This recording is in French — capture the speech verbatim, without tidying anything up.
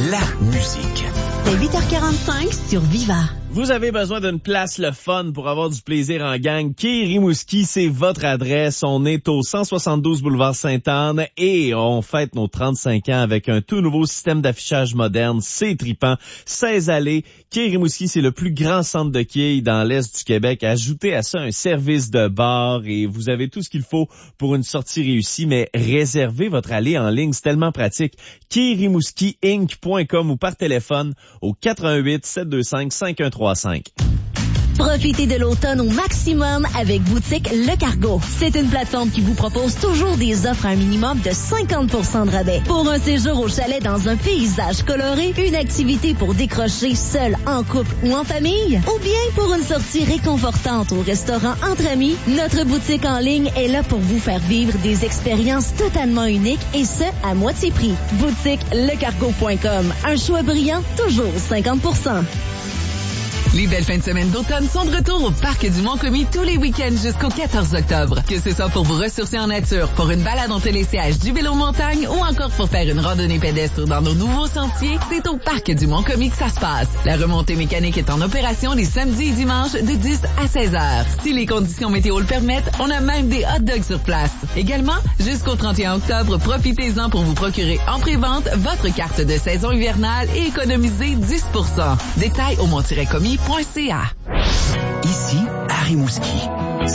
la musique. C'est huit heures quarante-cinq sur Viva. Vous avez besoin d'une place le fun pour avoir du plaisir en gang. Quai Rimouski, c'est votre adresse. On est au cent soixante-douze boulevard Sainte-Anne et on fête nos trente-cinq ans avec un tout nouveau système d'affichage moderne. C'est trippant. seize allées. Quai Rimouski, c'est le plus grand centre de quilles dans l'Est du Québec. Ajoutez à ça un service de bar et vous avez tout ce qu'il faut pour une sortie réussie, mais réservez votre allée en ligne. C'est tellement pratique. quai rimouski inc point com ou par téléphone au quatre un huit, sept deux cinq, cinq un trois cinq. Profitez de l'automne au maximum avec Boutique Le Cargo. C'est une plateforme qui vous propose toujours des offres à un minimum de cinquante pour cent de rabais. Pour un séjour au chalet dans un paysage coloré, une activité pour décrocher seul, en couple ou en famille, ou bien pour une sortie réconfortante au restaurant entre amis, notre boutique en ligne est là pour vous faire vivre des expériences totalement uniques et ce, à moitié prix. Boutique le cargo point com. Un choix brillant, toujours cinquante pour cent. Les belles fins de semaine d'automne sont de retour au Parc du Mont-Commis tous les week-ends jusqu'au quatorze octobre. Que ce soit pour vous ressourcer en nature, pour une balade en télésiège du vélo montagne ou encore pour faire une randonnée pédestre dans nos nouveaux sentiers, c'est au Parc du Mont-Commis que ça se passe. La remontée mécanique est en opération les samedis et dimanches de dix à seize heures. Si les conditions météo le permettent, on a même des hot dogs sur place. Également, jusqu'au trente et un octobre, profitez-en pour vous procurer en pré-vente votre carte de saison hivernale et économiser dix pour cent. Détails au mont-commis point c a. Ici, à Rimouski,